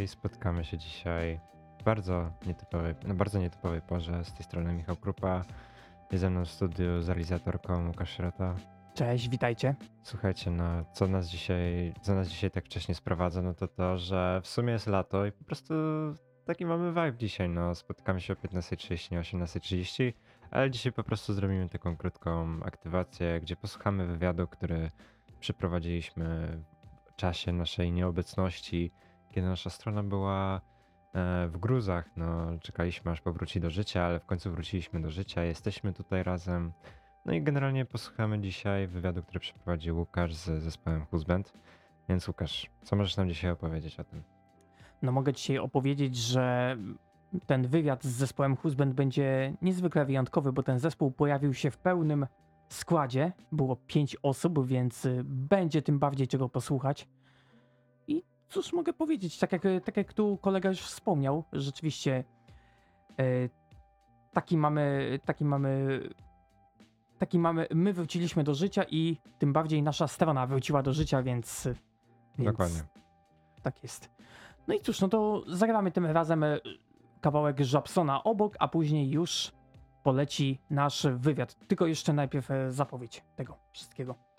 Spotkamy się dzisiaj w bardzo nietypowej porze. Z tej strony Michał Krupa, jest ze mną w studiu z realizatorką Łukasz Sierota. Cześć, witajcie. Słuchajcie, no co nas dzisiaj tak wcześnie sprowadza, no to, że w sumie jest lato i po prostu taki mamy vibe dzisiaj, no. Spotykamy się o 15:30, nie 18:30, ale dzisiaj po prostu zrobimy taką krótką aktywację, gdzie posłuchamy wywiadu, który przeprowadziliśmy w czasie naszej nieobecności, kiedy nasza strona była w gruzach. No, czekaliśmy aż powróci do życia, ale w końcu wróciliśmy do życia, jesteśmy tutaj razem. No i generalnie posłuchamy dzisiaj wywiadu, który przeprowadził Łukasz z zespołem Husband. Więc Łukasz, co możesz nam dzisiaj opowiedzieć o tym? No mogę dzisiaj opowiedzieć, że ten wywiad z zespołem Husband będzie niezwykle wyjątkowy, bo ten zespół pojawił się w pełnym składzie. Było 5 osób, więc będzie tym bardziej czego posłuchać. I cóż mogę powiedzieć, tak jak tu kolega już wspomniał, rzeczywiście e, my wróciliśmy do życia i tym bardziej nasza strona wróciła do życia, więc Dokładnie. tak jest. No i cóż, no to zagramy tym razem kawałek Żabsona obok, a później już poleci nasz wywiad. Tylko jeszcze najpierw zapowiedź tego wszystkiego.